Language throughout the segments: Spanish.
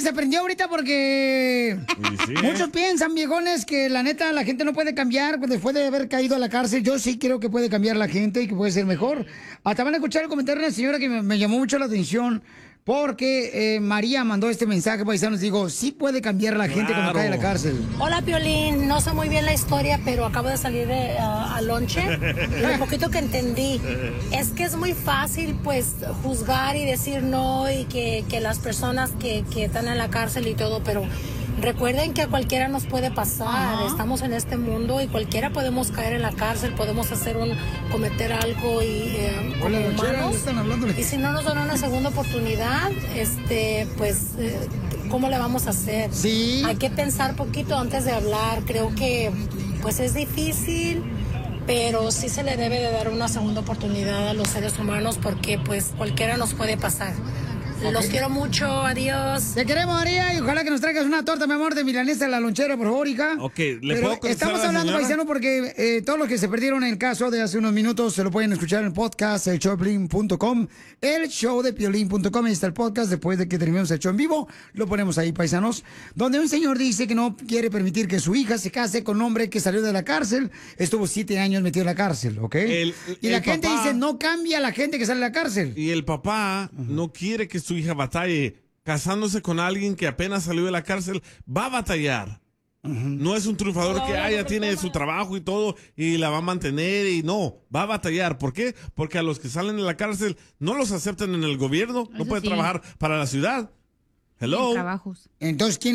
gente se prendió ahorita porque Sí. muchos piensan, viejones, que la neta la gente no puede cambiar después de haber caído a la cárcel. Yo sí creo que puede cambiar la gente y que puede ser mejor. Hasta van a escuchar el comentario de una señora que me llamó mucho la atención porque María mandó este mensaje, paisanos, digo, sí puede cambiar la gente cuando cae a la cárcel. Hola, Piolín. No sé muy bien la historia, pero acabo de salir al lonche y lo poquito que entendí es que es muy fácil, pues, juzgar y decir no y que las personas que están en la cárcel y todo, pero recuerden que a cualquiera nos puede pasar. Ajá. Estamos en este mundo y cualquiera podemos caer en la cárcel, podemos cometer algo y como humanos. Y si no nos dan una segunda oportunidad, pues ¿cómo le vamos a hacer? Sí. Hay que pensar poquito antes de hablar. Creo que pues es difícil, pero sí se le debe de dar una segunda oportunidad a los seres humanos porque pues cualquiera nos puede pasar. Los quiero mucho, adiós. Te queremos, María, y ojalá que nos traigas una torta, mi amor, de milanesa de la lonchera, por favor, hija. Ok, estamos hablando, paisano, porque todos los que se perdieron el caso de hace unos minutos se lo pueden escuchar en el podcast, elshowdepiolín.com, elshowdepiolín.com, ahí está el podcast, después de que terminemos el show en vivo, lo ponemos ahí, paisanos, donde un señor dice que no quiere permitir que su hija se case con un hombre que salió de la cárcel, estuvo 7 años metido en la cárcel, ¿ok? Y la gente dice, no cambia la gente que sale de la cárcel. Y el papá no quiere que su hija batalle casándose con alguien que apenas salió de la cárcel, va a batallar. No es un triunfador que ya tiene su trabajo y todo y la va a mantener y no, va a batallar. ¿Por qué? Porque a los que salen de la cárcel no los aceptan en el gobierno, no puede trabajar para la ciudad. Hello. Trabajos. Entonces, ¿quién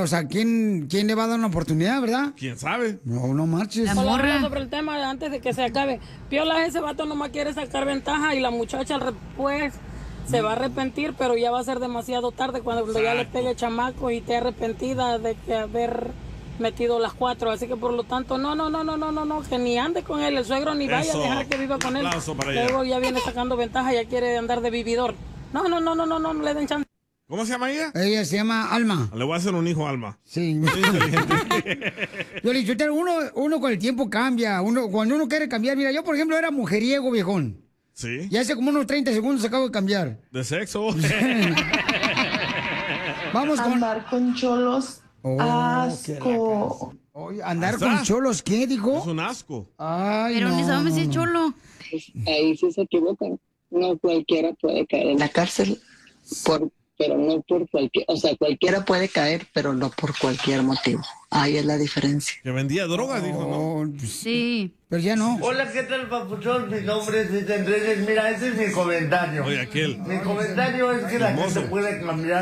le va a dar una oportunidad, verdad? ¿Quién sabe? No marches. La morra. Sobre el tema antes de que se acabe. Piola, ese vato nomás quiere sacar ventaja y la muchacha después se va a arrepentir, pero ya va a ser demasiado tarde cuando ya le pegue chamaco y esté arrepentida de que haber metido las 4. Así que por lo tanto, no, que ni ande con él, el suegro ni vaya a dejar que viva con él. Luego ya viene sacando ventaja, ya quiere andar de vividor. No le den chance. ¿Cómo se llama ella? Ella se llama Alma. Le voy a hacer un hijo a Alma. Sí. Yo le digo, uno con el tiempo cambia. Cuando uno quiere cambiar, mira, yo por ejemplo era mujeriego, viejón. Sí. Y hace como unos 30 segundos acabo de cambiar. De sexo. Vamos con... Andar con cholos. Asco. Oye, ¿andar con cholos qué, dijo? Es un asco. Ay, pero ni sabemos si es cholo. Ahí sí se equivocan. No cualquiera puede caer en la cárcel pero no por cualquier, o sea, cualquiera puede caer, pero no por cualquier motivo. Ahí es la diferencia. Que vendía drogas, dijo, ¿no? Sí. Pero ya no. Hola, ¿qué tal, papuchón? Mi nombre es Vicente Reyes. Mira, ese es mi comentario. Oye, aquel. Mi comentario es que la gente puede cambiar